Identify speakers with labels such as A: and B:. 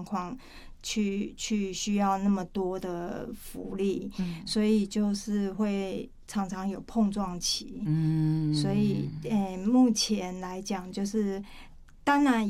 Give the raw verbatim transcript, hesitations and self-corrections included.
A: 状况去去需要那么多的福利，嗯、所以就是会常常有碰撞期。嗯，所以呃，目前来讲就是。当然